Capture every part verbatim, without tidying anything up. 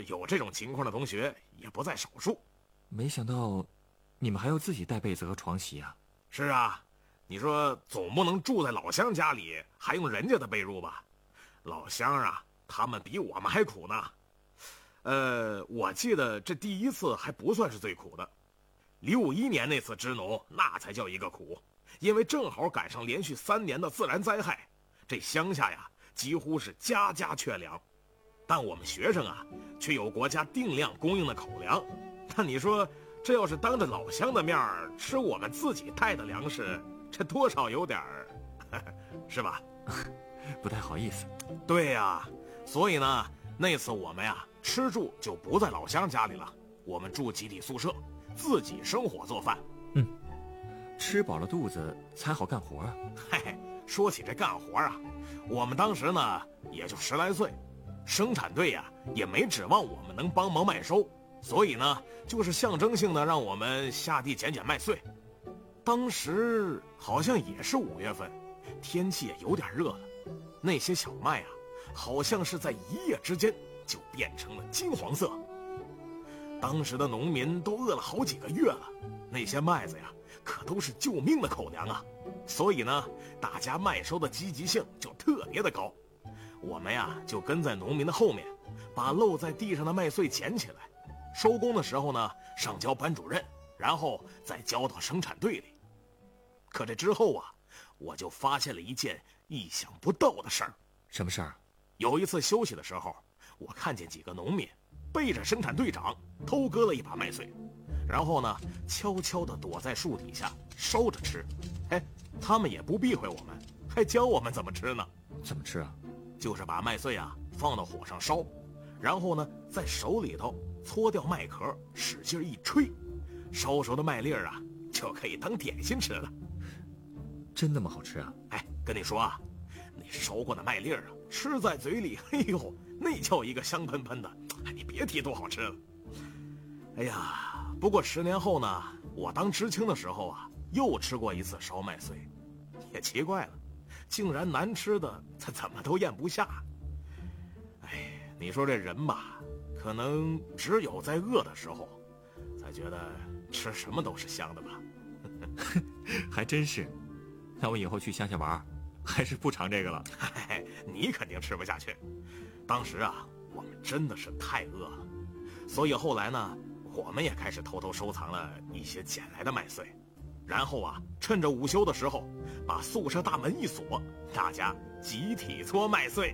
有这种情况的同学也不在少数。 没想到你们还要自己带被子和床席啊？ 是啊，你说总不能住在老乡家里还用人家的被褥吧？老乡啊，他们比我们还苦呢。呃，我记得这第一次还不算是最苦的，李五一年那次支农那才叫一个苦，因为正好赶上连续三年的自然灾害，这乡下呀几乎是家家缺粮，但我们学生啊却有国家定量供应的口粮。那你说这要是当着老乡的面吃我们自己带的粮食，这多少有点儿是吧？ 不太好意思。 对呀，所以呢那次我们呀吃住就不在老乡家里了，我们住集体宿舍，自己生火做饭。 嗯，吃饱了肚子才好干活啊。 嘿嘿，说起这干活啊，我们当时呢也就十来岁，生产队呀也没指望我们能帮忙麦收，所以呢就是象征性的让我们下地捡捡麦穗。当时好像也是五月份，天气也有点热了，那些小麦啊好像是在一夜之间就变成了金黄色。当时的农民都饿了好几个月了，那些麦子呀可都是救命的口粮啊，所以呢大家麦收的积极性就特别的高。我们呀就跟在农民的后面，把漏在地上的麦穗捡起来，收工的时候呢上交班主任，然后再交到生产队里。可这之后啊，我就发现了一件意想不到的事儿。 什么事儿？ 有一次休息的时候，我看见几个农民背着生产队长偷割了一把麦穗，然后呢悄悄地躲在树底下烧着吃。哎，他们也不避讳我们，还教我们怎么吃呢。 怎么吃啊？ 就是把麦穗啊放到火上烧，然后呢在手里头搓掉麦壳，使劲一吹，烧熟的麦粒儿啊就可以当点心吃了。 真那么好吃啊？ 哎，跟你说啊，那烧过的麦粒儿啊吃在嘴里，嘿呦，那叫一个香喷喷的，哎，你别提多好吃了。哎呀，不过十年后呢，我当知青的时候啊又吃过一次烧麦穗，也奇怪了，竟然难吃的他怎么都咽不下。哎，你说这人吧，可能只有在饿的时候才觉得吃什么都是香的吧。 还真是。那我以后去乡下玩还是不尝这个了。 嘿，你肯定吃不下去。当时啊我们真的是太饿了，所以后来呢我们也开始偷偷收藏了一些捡来的麦穗，然后啊趁着午休的时候把宿舍大门一锁，大家集体搓麦穗。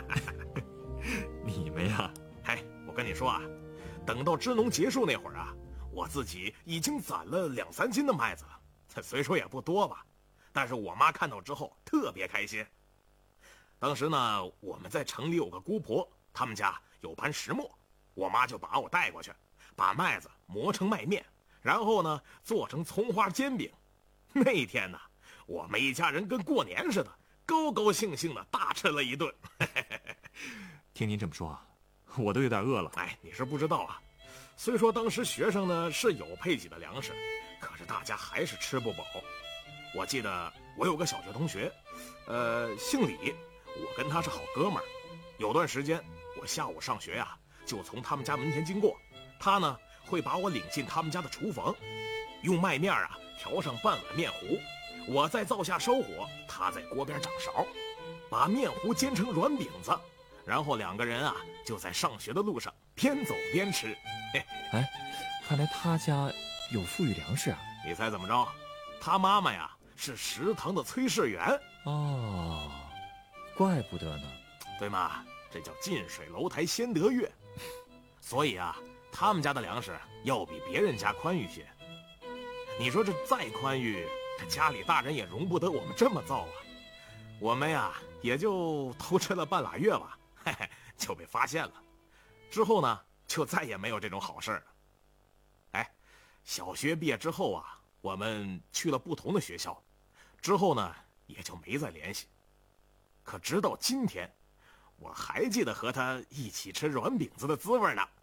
你们呀， 嘿，我跟你说啊，等到支农结束那会儿啊，我自己已经攒了两三斤的麦子了，这虽说也不多吧，但是我妈看到之后特别开心。当时呢我们在城里有个姑婆，他们家有盘石磨，我妈就把我带过去，把麦子磨成麦面，然后呢做成葱花煎饼。那天呢我们一家人跟过年似的，高高兴兴的大吃了一顿。 听您这么说我都有点饿了。 哎，你是不知道啊，虽说当时学生呢是有配给的粮食，可是大家还是吃不饱。我记得我有个小学同学，呃，姓李，我跟他是好哥们儿。有段时间我下午上学呀，就从他们家门前经过，他呢会把我领进他们家的厨房，用麦面啊调上半碗面糊，我在灶下烧火，他在锅边掌勺，把面糊煎成软饼子，然后两个人啊就在上学的路上边走边吃。 哎，看来他家有富裕粮食啊。 你猜怎么着？他妈妈呀是食堂的炊事员。 哦，怪不得呢。 对吗？这叫近水楼台先得月。所以啊他们家的粮食要比别人家宽裕些。你说这再宽裕，这家里大人也容不得我们这么造啊。我们呀也就偷吃了半拉月吧，嘿嘿，就被发现了。之后呢就再也没有这种好事了。哎，小学毕业之后啊我们去了不同的学校，之后呢也就没再联系。可直到今天我还记得和他一起吃软饼子的滋味呢。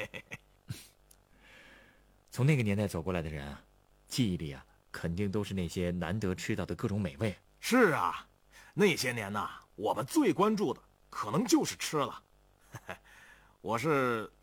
从那个年代走过来的人啊，记忆里啊肯定都是那些难得吃到的各种美味。 是啊，那些年呐我们最关注的可能就是吃了。我是